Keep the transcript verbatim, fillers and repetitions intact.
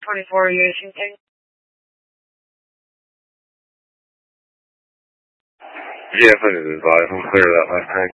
twenty-four Yashington. Yeah, I did advise. I'm clear of that last time.